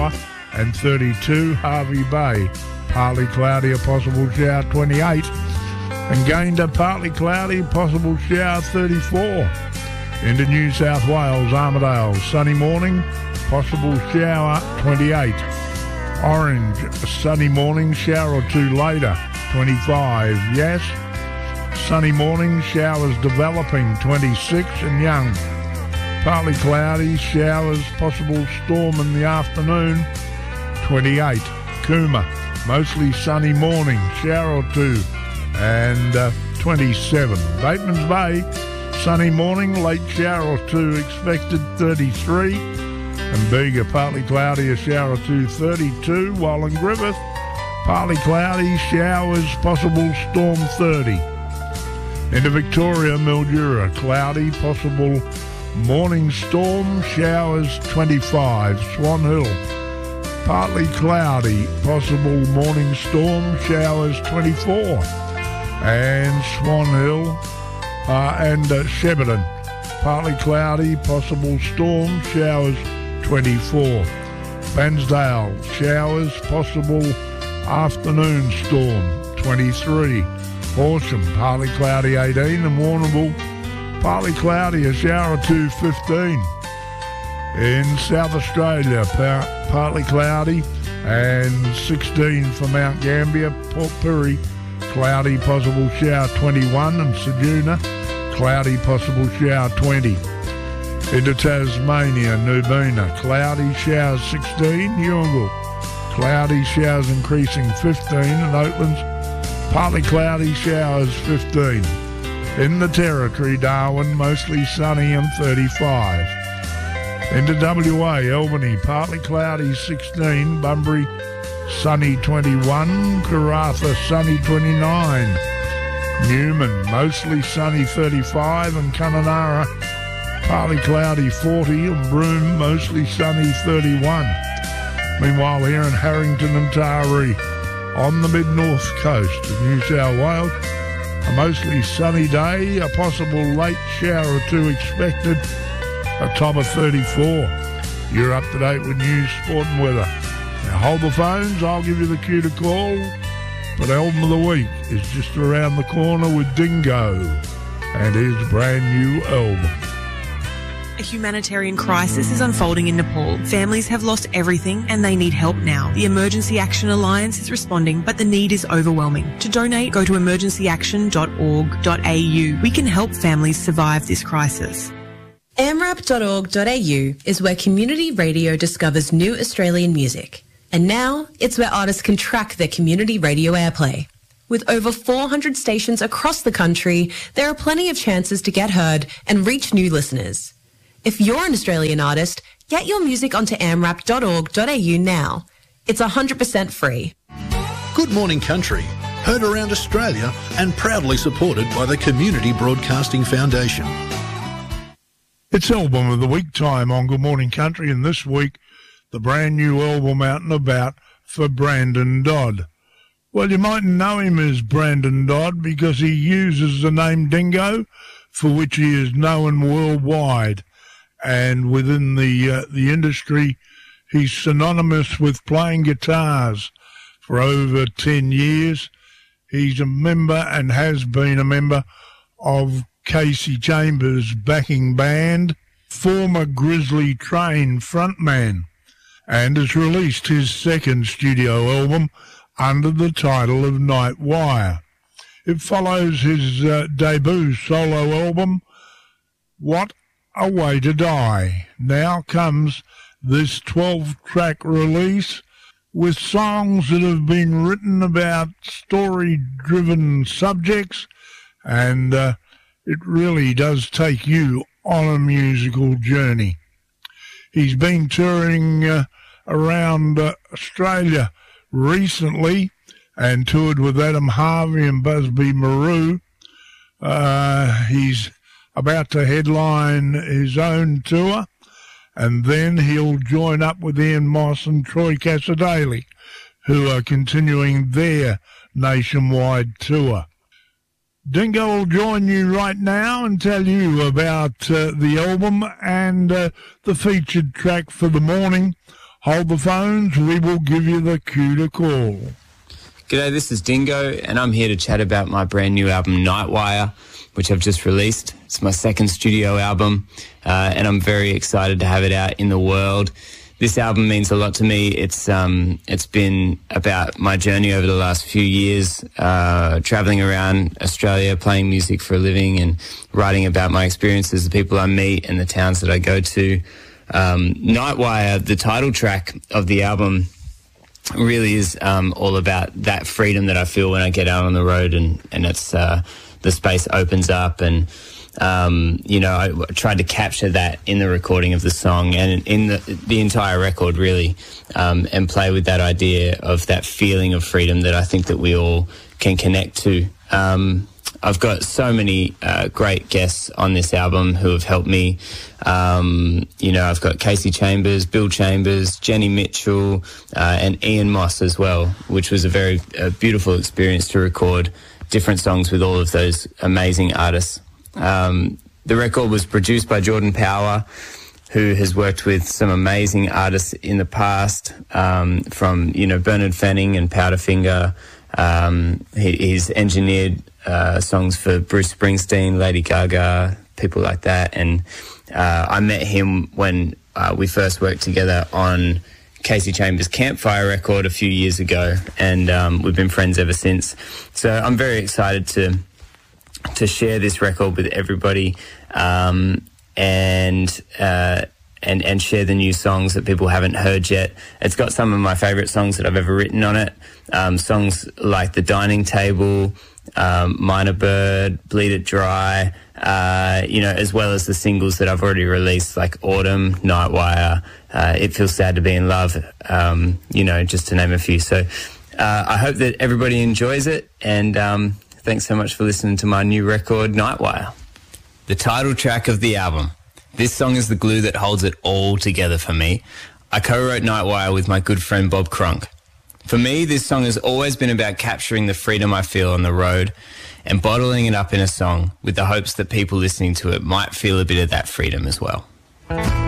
shower and 32. Harvey Bay, partly cloudy, a possible shower, 28. And Gayndah, partly cloudy, possible shower, 34. Into New South Wales, Armidale, sunny morning, possible shower, 28. Orange, sunny morning, shower or two later, 25. Yes, sunny morning, showers developing, 26. And Young, partly cloudy, showers, possible storm in the afternoon, 28. Cooma, mostly sunny morning, shower or two, and 27. Bateman's Bay, sunny morning, late shower or two expected, 33. And Bega, partly cloudy, a shower or two, 32. While in Griffith, partly cloudy, showers, possible storm, 30. Into Victoria, Mildura, cloudy, possible morning storm, showers, 25. Swan Hill, partly cloudy, possible morning storm, showers, 24. And Swan Hill and Shepparton, partly cloudy, possible storm, showers, 24. Bansdale, showers, possible afternoon storm, 23. Horsham, partly cloudy, 18. And Warrnambool, partly cloudy, a shower or two, 15. In South Australia, partly cloudy, and 16 for Mount Gambier. Port Pirie, cloudy, possible shower, 21. And Ceduna, cloudy, possible shower, 20. Into Tasmania, Nubina, cloudy, showers, 16. Yungle, cloudy, showers increasing, 15. And Oatlands, partly cloudy, showers, 15. In the Territory, Darwin, mostly sunny and 35. Into WA, Albany, partly cloudy, 16. Bunbury, sunny, 21. Karratha, sunny, 29. Newman, mostly sunny, 35. And Kununurra, partly cloudy, 40. And Broome, mostly sunny, 31. Meanwhile, here in Harrington and Taree, on the mid-north coast of New South Wales, a mostly sunny day, a possible late shower or two expected, a top of 34. You're up to date with news, sport and weather. Now hold the phones, I'll give you the cue to call. But album of the week is just around the corner with Dingo and his brand new album. A humanitarian crisis is unfolding in Nepal. Families have lost everything and they need help now. The Emergency Action Alliance is responding, but the need is overwhelming. To donate, go to emergencyaction.org.au. We can help families survive this crisis. amrap.org.au is where community radio discovers new Australian music. And now, it's where artists can track their community radio airplay. With over 400 stations across the country, there are plenty of chances to get heard and reach new listeners. If you're an Australian artist, get your music onto amrap.org.au now. It's 100% free. Good Morning Country, heard around Australia and proudly supported by the Community Broadcasting Foundation. It's album of the week time on Good Morning Country, and this week, the brand new album out and about for Brandon Dodd. Well, you mightn't know him as Brandon Dodd because he uses the name Dingo, for which he is known worldwide. And within the industry, he's synonymous with playing guitars for over 10 years. He's a member and has been a member of Casey Chambers' backing band, former Grizzly Train frontman, and has released his second studio album under the title of Night Wire. It follows his debut solo album, What a Way to Die. Now comes this 12-track release with songs that have been written about story-driven subjects, and it really does take you on a musical journey. He's been touring around Australia recently and toured with Adam Harvey and Busby Marou. He's about to headline his own tour, and then he'll join up with Ian Moss and Troy Cassar-Daley, who are continuing their nationwide tour. Dingo will join you right now and tell you about the album and the featured track for the morning, Hold the phones, we will give you the cue to call. G'day, this is Dingo, and I'm here to chat about my brand new album, Nightwire, which I've just released. It's my second studio album, and I'm very excited to have it out in the world. This album means a lot to me. It's been about my journey over the last few years, traveling around Australia, playing music for a living and writing about my experiences, the people I meet and the towns that I go to. Nightwire, the title track of the album, really is all about that freedom that I feel when I get out on the road, and it's the space opens up, and I tried to capture that in the recording of the song and in the entire record, really, and play with that idea of that feeling of freedom that I think that we all can connect to. I've got so many great guests on this album who have helped me. I've got Casey Chambers, Bill Chambers, Jenny Mitchell, and Ian Moss as well, which was a very beautiful experience to record different songs with all of those amazing artists. The record was produced by Jordan Power, who has worked with some amazing artists in the past, from Bernard Fanning and Powderfinger. He's engineered songs for Bruce Springsteen, Lady Gaga, people like that. And I met him when we first worked together on Casey Chambers' Campfire record a few years ago, and we've been friends ever since. So I'm very excited to share this record with everybody, and share the new songs that people haven't heard yet. It's got some of my favourite songs that I've ever written on it. Songs like The Dining Table, Minor Bird, Bleed It Dry, as well as the singles that I've already released, like Autumn, Nightwire, It Feels Sad to Be in Love, just to name a few. So I hope that everybody enjoys it, and thanks so much for listening to my new record, Nightwire. The title track of the album. This song is the glue that holds it all together for me. I co-wrote Nightwire with my good friend Bob Cronk. For me, this song has always been about capturing the freedom I feel on the road and bottling it up in a song with the hopes that people listening to it might feel a bit of that freedom as well.